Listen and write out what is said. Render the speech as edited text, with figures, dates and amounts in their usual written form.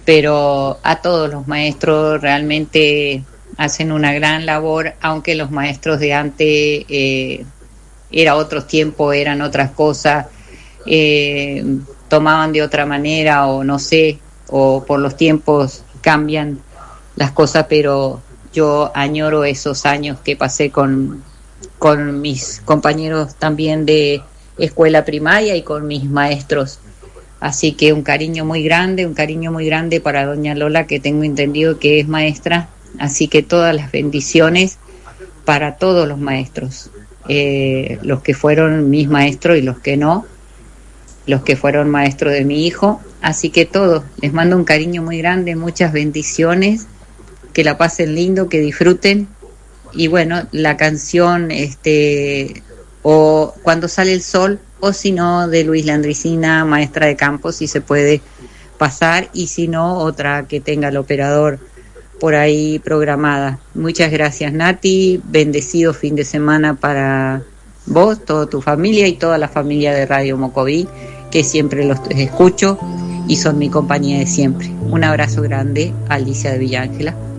pero a todos los maestros realmente hacen una gran labor, aunque los maestros de antes era otros tiempos, eran otras cosas, eh, tomaban de otra manera o no sé, o por los tiempos cambian las cosas, pero yo añoro esos años que pasé con mis compañeros también de escuela primaria y con mis maestros. Así que un cariño muy grande para doña Lola, que tengo entendido que es maestra. Así que todas las bendiciones para todos los maestros, los que fueron mis maestros y los que no, los que fueron maestros de mi hijo. Así que todos, les mando un cariño muy grande, muchas bendiciones, que la pasen lindo, que disfruten. Y bueno, la canción, o Cuando sale el sol, o si no, de Luis Landricina, Maestra de Campo, si se puede pasar, y si no, otra que tenga el operador por ahí programada. Muchas gracias, Nati, bendecido fin de semana para vos, toda tu familia y toda la familia de Radio Mocoví, que siempre los escucho y son mi compañía de siempre. Un abrazo grande, Alicia de Villángela.